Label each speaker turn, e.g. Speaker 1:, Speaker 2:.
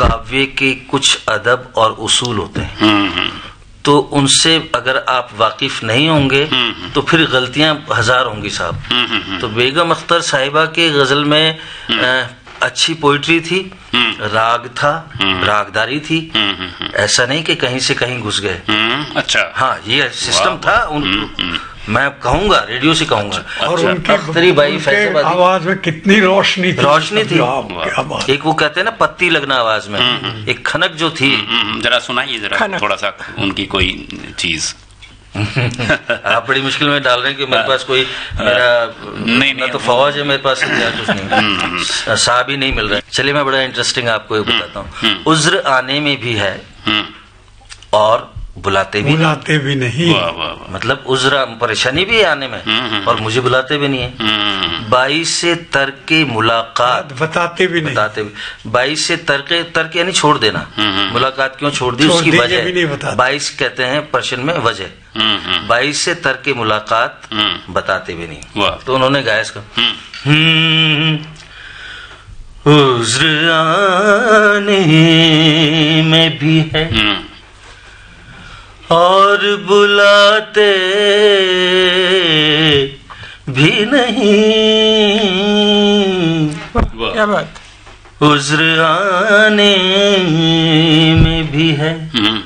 Speaker 1: کاویہ کے کچھ ادب اور اصول ہوتے ہیں، تو ان سے اگر آپ واقف نہیں ہوں گے تو پھر غلطیاں ہزار ہوں گی صاحب. تو بیگم اختر صاحبہ کے غزل میں اچھی پوئٹری تھی، راگ تھا، راگداری تھی، ایسا نہیں کہ کہیں سے کہیں گھس گئے.
Speaker 2: اچھا،
Speaker 1: ہاں یہ سسٹم تھا. میں کہوں گا، ریڈیو سے کہوں گا.
Speaker 3: اور ان
Speaker 1: اختری بھائی فیض آبادی
Speaker 3: آواز میں کتنی روشنی
Speaker 1: تھی.
Speaker 3: کیا بات.
Speaker 1: ایک وہ کہتے ہیں نا پتی لگنا آواز میں، ایک کھنک جو تھی.
Speaker 2: ذرا سنائیے ذرا تھوڑا سا ان کی کوئی چیز.
Speaker 1: آپ بڑی مشکل میں ڈال رہے ہیں کہ میرے پاس کوئی میرا نہیں تو فوج ہے، میرے پاس کچھ نہیں، صاحب ہی نہیں مل رہے. چلیے میں بڑا انٹرسٹنگ آپ کو بتاتا ہوں. عذر آنے میں بھی ہے اور بلاتے بھی نہیں. مطلب عذر پریشانی بھی ہے آنے میں اور مجھے بلاتے بھی نہیں ہے. باعث ترک ملاقات بتاتے بھی. باعث ترک یعنی چھوڑ دینا. ملاقات کیوں چھوڑ دی، اس کی وجہ باعث کہتے ہیں پرشین میں وجہ. باعث ترک ملاقات بتاتے بھی نہیں. تو انہوں نے گایا اس کا عذر آنے میں بھی ہے اور بلاتے بھی نہیں.
Speaker 3: کیا بات.
Speaker 1: عذر آنے میں بھی ہے